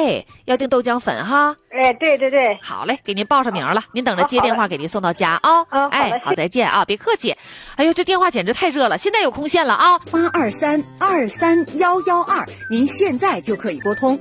哎，要订豆浆粉哈。 哎，对对对。 好嘞，给您报上名了，您等着接电话给您送到家啊。哎，好，再见啊，别客气。哎呦，这电话简直太热了，现在有空线了啊 823-23112，您现在就可以拨通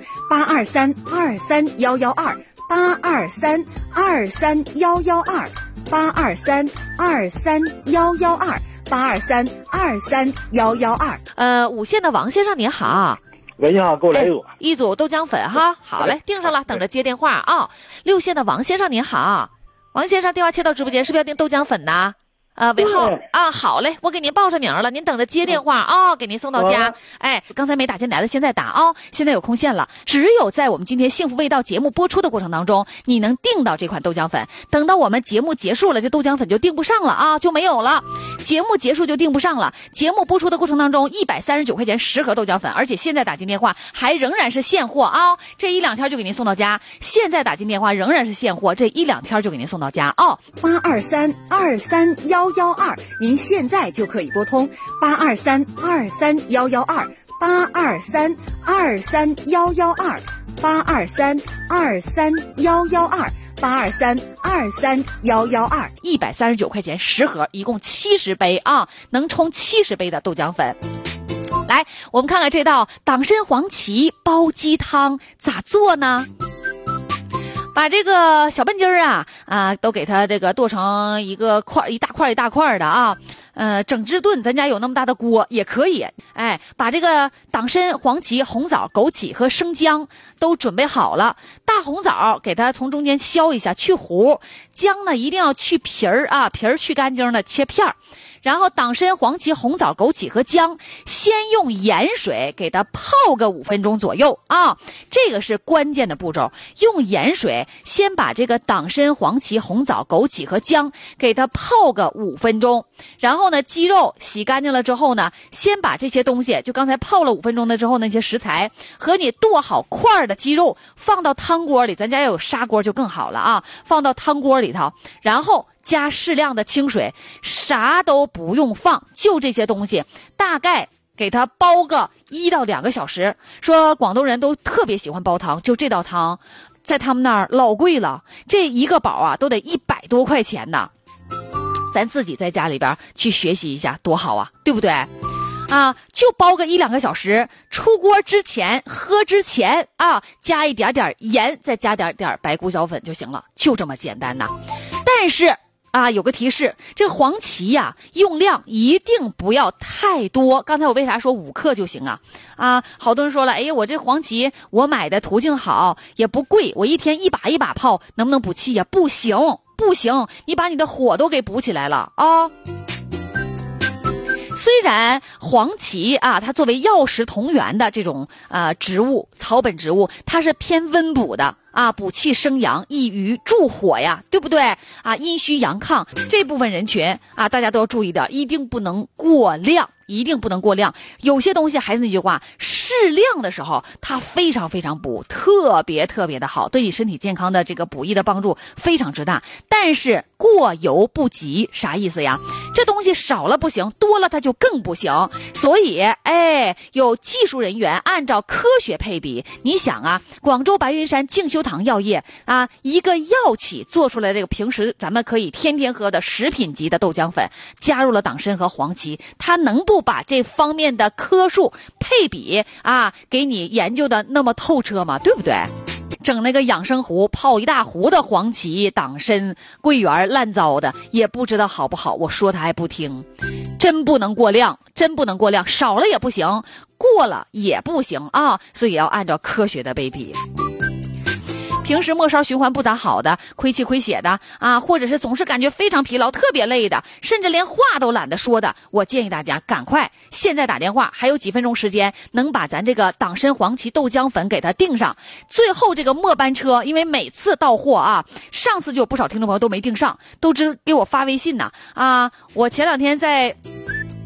823-23112，823-23112，823-23112，823-23112。5线的王先生您好。 喂，你好，给我来一组豆浆粉哈。好嘞，订上了，等着接电话啊。6线的王先生您好，王先生电话切到直播间，是不是要订豆浆粉呢？尾号啊，好嘞，我给您报上名了，您等着接电话啊，给您送到家。哎，刚才没打进来的，现在打啊，现在有空线了。只有在我们今天幸福味道节目播出的过程当中，你能订到这款豆浆粉。等到我们节目结束了，这豆浆粉就订不上了啊，就没有了。节目结束就订不上了。节目播出的过程当中，139块钱10盒豆浆粉，而且现在打进电话还仍然是现货啊，这1-2天就给您送到家。现在打进电话仍然是现货，这1-2天就给您送到家啊。 823-23112，您现在就可以拨通 823-23112，823-23112，823-23112，823-23112，139块钱10盒，一共70杯啊，能冲70杯的豆浆粉。来，我们看看这道党参黄芪煲鸡汤咋做呢？把这个小笨鸡儿都给它这个剁成一大块的啊，整只炖，咱家有那么大的锅也可以。哎，把这个党参、黄芪、红枣、枸杞和生姜都准备好了。大红枣给它从中间削一下，去核；姜呢一定要去皮儿啊，皮儿去干净的切片儿。然后党参、黄芪、红枣、枸杞和姜，先用盐水给它泡个5分钟左右啊，这个是关键的步骤。用盐水先把这个党参、黄芪、红枣、枸杞和姜给它泡个5分钟。然后呢，鸡肉洗干净了之后呢，先把这些东西，就刚才泡了5分钟的之后那些食材和你剁好块的鸡肉放到汤锅里，咱家要有砂锅就更好了啊，放到汤锅里头，然后加适量的清水，啥都不用放，就这些东西，大概给它煲个1到2个小时。说广东人都特别喜欢煲汤，就这道汤在他们那儿老贵了，这一个煲都得100多块钱呢。咱自己在家里边去学习一下多好啊，对不对啊？就煲个1-2个小时，出锅之前喝之前加一点点盐，再加点白胡椒粉就行了，就这么简单呐。但是有个提示，这个黄芪用量一定不要太多。刚才我为啥说5克就行好多人说了，哎，我这黄芪我买的途径好，也不贵，我一天一把一把泡，能不能补气呀？不行，你把你的火都给补起来了啊。虽然黄芪它作为药食同源的这种植物，草本植物，它是偏温补的补气生阳，益于助火呀，对不对阴虚阳亢这部分人群大家都要注意的，一定不能过量。有些东西还是那句话，适量的时候它非常非常补，特别特别的好，对你身体健康的这个补益的帮助非常之大。但是过犹不及，啥意思呀？这东西少了不行，多了它就更不行。所以有技术人员按照科学配比，你想广州白云山静修堂药业一个药企做出来这个平时咱们可以天天喝的食品级的豆浆粉，加入了党参和黄芪，它能不把这方面的科数配比给你研究的那么透彻吗？对不对？整那个养生壶泡一大壶的黄芪、党参、桂圆烂糟的，也不知道好不好，我说他还不听。真不能过量，少了也不行，过了也不行所以要按照科学的配比。平时末梢循环不咋好的，亏气亏血的或者是总是感觉非常疲劳，特别累的，甚至连话都懒得说的，我建议大家赶快现在打电话，还有几分钟时间能把咱这个党参黄芪豆浆粉给它订上。最后这个末班车，因为每次到货上次就有不少听众朋友都没订上，都给我发微信呢我前2天在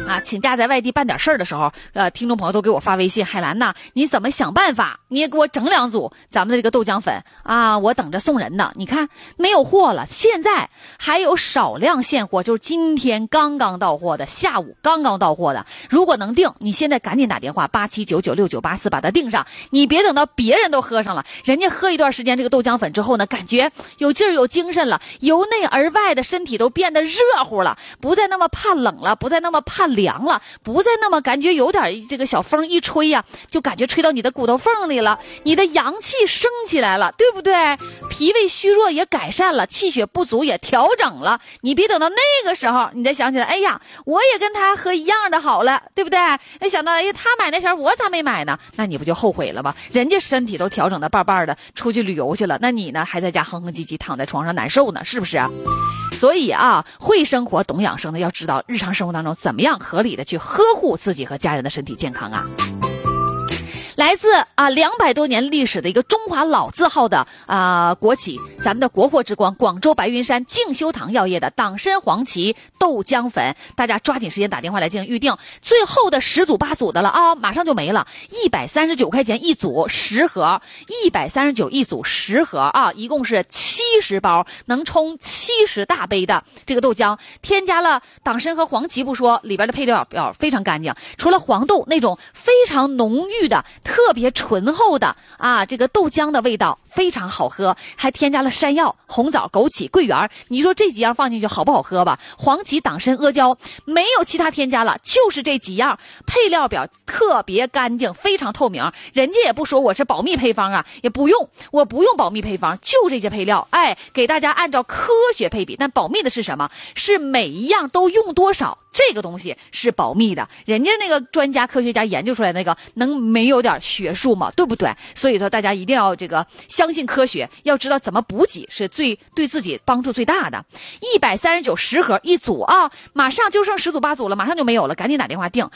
啊，请假在外地办点事儿的时候，听众朋友都给我发微信，海兰呐，你怎么想办法，你也给我整2组咱们的这个豆浆粉啊，我等着送人呢。你看没有货了，现在还有少量现货，就是今天刚刚到货的，下午刚刚到货的。如果能订，你现在赶紧打电话87996984把它订上，你别等到别人都喝上了，人家喝一段时间这个豆浆粉之后呢，感觉有劲儿有精神了，由内而外的身体都变得热乎了，不再那么怕冷了，不再那么怕凉了，不再那么感觉有点这个小风一吹呀，就感觉吹到你的骨头缝里了，你的阳气升起来了，对不对？脾胃虚弱也改善了，气血不足也调整了。你别等到那个时候你再想起来，哎呀，我也跟他喝一样的好了，对不对？哎，想到哎他买那时候我咋没买呢？那你不就后悔了吗？人家身体都调整的棒棒的，出去旅游去了，那你呢还在家哼哼唧唧躺在床上难受呢，是不是啊？所以啊，会生活懂养生的要知道日常生活当中怎么样合理的去呵护自己和家人的身体健康啊。来自200多年历史的一个中华老字号的国企，咱们的国货之光广州白云山静修堂药业的党参黄芪豆浆粉，大家抓紧时间打电话来进行预定，最后的10组8组的了啊，马上就没了，139块钱一组10盒，139一组10盒啊，一共是70包，能冲70大杯的这个豆浆，添加了党参和黄芪不说，里边的配料表非常干净，除了黄豆那种非常浓郁的特别醇厚的这个豆浆的味道非常好喝，还添加了山药、红枣、枸杞、桂圆，你说这几样放进去好不好喝吧？黄芪、党参、阿胶，没有其他添加了，就是这几样，配料表特别干净，非常透明，人家也不说我是保密配方啊，也不用，我不用保密配方，就这些配料，给大家按照科学配比。但保密的是什么？是每一样都用多少，这个东西是保密的，人家那个专家科学家研究出来那个能没有点学术吗？对不对？所以说大家一定要这个相信科学，要知道怎么补给是对自己帮助最大的。139 10盒一组啊，马上就剩10组8组了，马上就没有了，赶紧打电话订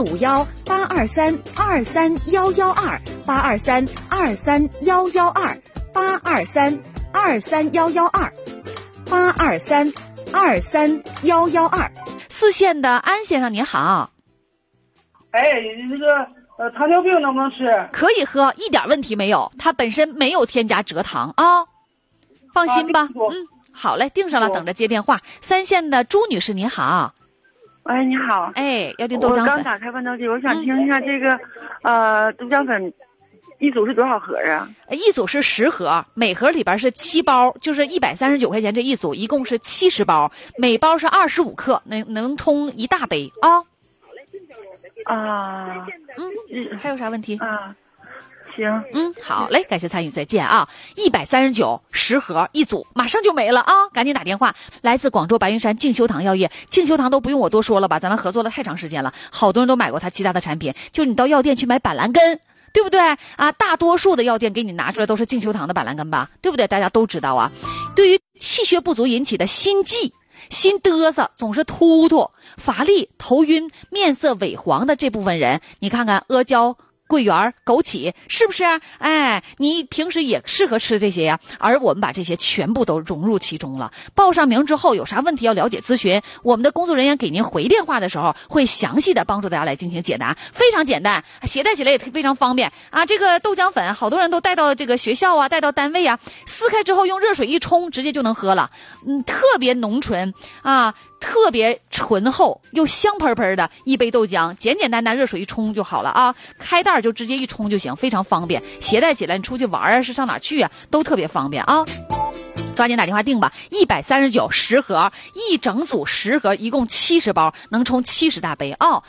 0451823231128232112 4线的安先生您好。 这个糖尿病能不能吃？ 可以喝，一点问题没有，它本身没有添加蔗糖啊，放心吧。好嘞，订上了，等着接电话。3线的朱女士您好。 喂，你好。 要订豆浆粉。 我刚打开豌豆机，我想听一下这个豆浆粉一组是多少盒啊？ 一组是10盒，每盒里边是7包，就是139块钱这一组，一共是70包，每包是25克，能冲1大杯啊。还有啥问题？ 行。 好嘞，感谢参与，再见啊！139 10盒一组，马上就没了啊！赶紧打电话。来自广州白云山静修堂药业，静修堂都不用我多说了吧，咱们合作了太长时间了，好多人都买过他其他的产品，就是你到药店去买板蓝根，对不对啊？大多数的药店给你拿出来都是静修堂的板蓝根吧，对不对？大家都知道啊。对于气血不足引起的心悸、心嘚瑟、总是突突、乏力、头晕、面色萎黄的这部分人，你看看阿胶、桂圆、枸杞，是不是？你平时也适合吃这些呀。而我们把这些全部都融入其中了。报上名之后，有啥问题要了解咨询，我们的工作人员给您回电话的时候，会详细的帮助大家来进行解答，非常简单，携带起来也非常方便啊。这个豆浆粉，好多人都带到这个学校啊，带到单位啊，撕开之后用热水一冲，直接就能喝了。特别浓醇啊。特别醇厚又香喷喷的一杯豆浆，简简单单热水一冲就好了啊！开袋就直接一冲就行，非常方便，携带起来你出去玩啊，是上哪去啊，都特别方便啊！抓紧打电话订吧，139 10盒，一整组10盒，一共70包，能冲70大杯啊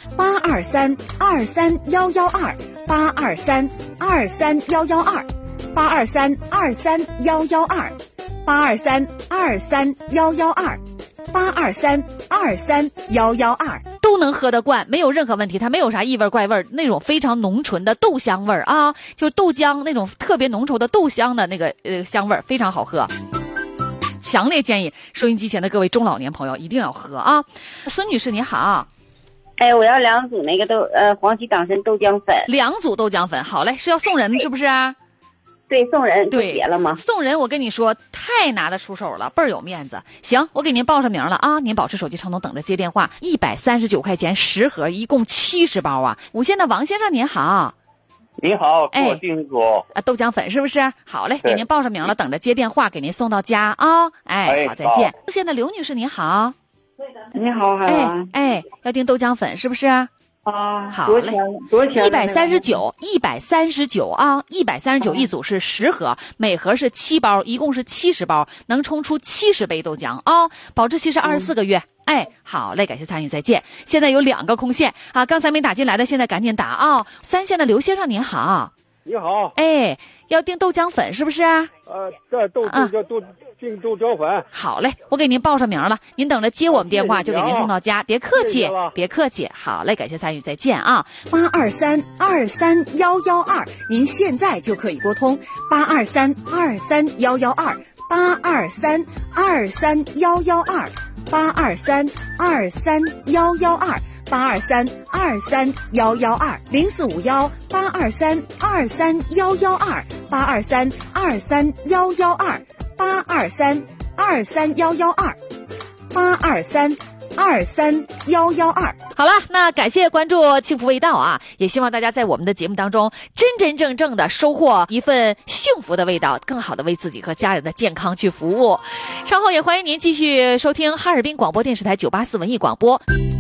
！823231128232112，823231112，823231112，都能喝得惯，没有任何问题，它没有啥异味怪味，那种非常浓醇的豆香味啊，就是豆浆那种特别浓稠的豆香的那个香味，非常好喝。强烈建议收音机前的各位中老年朋友一定要喝啊！孙女士你好。 我要2组那个黄芪党参豆浆粉。2 组豆浆粉，好嘞，是要送人是不是啊？ 对，送人就对结了吗？ 送人我跟你说太拿得出手了，倍儿有面子。行，我给您报上名了啊，您保持手机畅通，等着接电话。139块钱10盒，一共70包啊。五线的王先生您好。 你好，给我订一组豆浆粉是不是？好嘞， 对给您报上名了，等着接电话，给您送到家啊。哎，好，再见。无线的刘女士您好。 你好，海王。 要订豆浆粉是不是？好嘞， 多少钱 139啊，139一组是10盒，每盒是7包，一共是70包，能冲出70杯豆浆啊，保质期是24个月。好嘞，感谢参与，再见。现在有2个空线啊，刚才没打进来的，现在赶紧打啊。3线的刘先生您好。 你好。 要订豆浆粉是不是？ 这订豆浆粉。 好嘞，我给您报上名了，您等着接我们电话，就给您送到家，别客气，别客气。好嘞，感谢参与，再见啊。 823-23112，您现在就可以拨通823-23112，823-23112，823-23112，823-23112，823-23112。 好了，那感谢关注幸福味道啊，也希望大家在我们的节目当中真正的收获一份幸福的味道，更好的为自己和家人的健康去服务。稍后也欢迎您继续收听哈尔滨广播电视台984文艺广播。